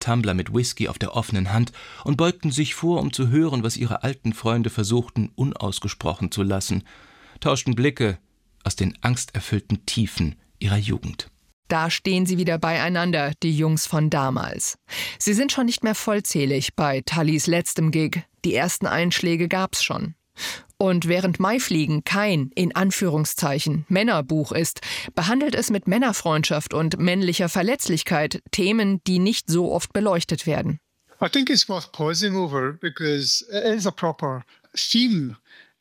Tumbler mit Whisky auf der offenen Hand und beugten sich vor, um zu hören, was ihre alten Freunde versuchten, unausgesprochen zu lassen, tauschten Blicke aus den angsterfüllten Tiefen ihrer Jugend. Da stehen sie wieder beieinander, die Jungs von damals. Sie sind schon nicht mehr vollzählig bei Tullys letztem Gig. Die ersten Einschläge gab's schon. Und während Maifliegen kein, in Anführungszeichen, Männerbuch ist, behandelt es mit Männerfreundschaft und männlicher Verletzlichkeit Themen, die nicht so oft beleuchtet werden. I think it's worth pausing over because it is a proper theme.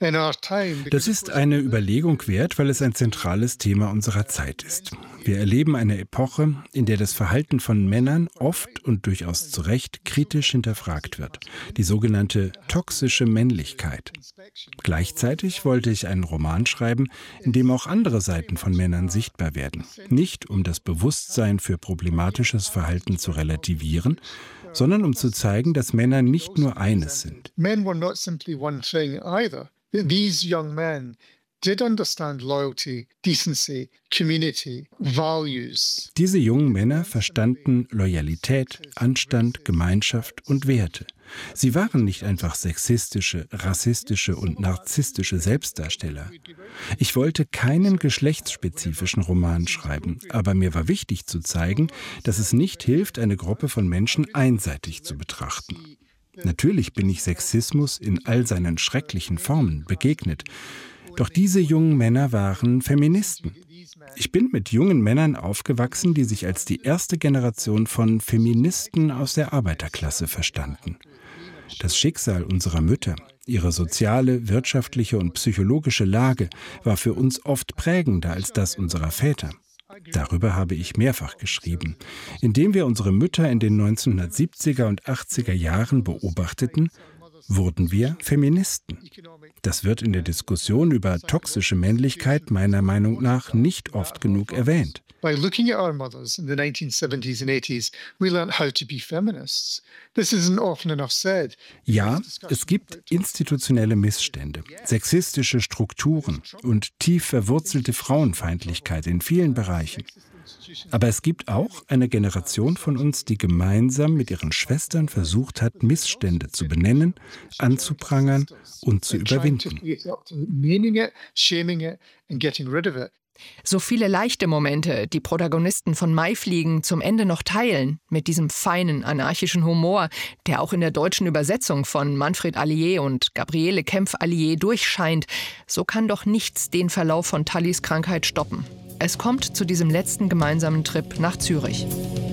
Das ist eine Überlegung wert, weil es ein zentrales Thema unserer Zeit ist. Wir erleben eine Epoche, in der das Verhalten von Männern oft und durchaus zu Recht kritisch hinterfragt wird. Die sogenannte toxische Männlichkeit. Gleichzeitig wollte ich einen Roman schreiben, in dem auch andere Seiten von Männern sichtbar werden. Nicht um das Bewusstsein für problematisches Verhalten zu relativieren, sondern um zu zeigen, dass Männer nicht nur eines sind. Men were not simply one thing either. These young men did understand loyalty, decency, community, values. Diese jungen Männer verstanden Loyalität, Anstand, Gemeinschaft und Werte. Sie waren nicht einfach sexistische, rassistische und narzisstische Selbstdarsteller. Ich wollte keinen geschlechtsspezifischen Roman schreiben, aber mir war wichtig zu zeigen, dass es nicht hilft, eine Gruppe von Menschen einseitig zu betrachten. Natürlich bin ich Sexismus in all seinen schrecklichen Formen begegnet. Doch diese jungen Männer waren Feministen. Ich bin mit jungen Männern aufgewachsen, die sich als die erste Generation von Feministen aus der Arbeiterklasse verstanden. Das Schicksal unserer Mütter, ihre soziale, wirtschaftliche und psychologische Lage war für uns oft prägender als das unserer Väter. Darüber habe ich mehrfach geschrieben. Indem wir unsere Mütter in den 1970er und 80er Jahren beobachteten, wurden wir Feministen. Das wird in der Diskussion über toxische Männlichkeit meiner Meinung nach nicht oft genug erwähnt. By looking at our mothers in the 1970s and 80s, we learned how to be feminists. This isn't often enough said. Ja, es gibt institutionelle Missstände, sexistische Strukturen und tief verwurzelte Frauenfeindlichkeit in vielen Bereichen. Aber es gibt auch eine Generation von uns, die gemeinsam mit ihren Schwestern versucht hat, Missstände zu benennen, anzuprangern und zu überwinden. So viele leichte Momente, die Protagonisten von Maifliegen zum Ende noch teilen, mit diesem feinen, anarchischen Humor, der auch in der deutschen Übersetzung von Manfred Allier und Gabriele Kempf-Allier durchscheint, so kann doch nichts den Verlauf von Tullys Krankheit stoppen. Es kommt zu diesem letzten gemeinsamen Trip nach Zürich.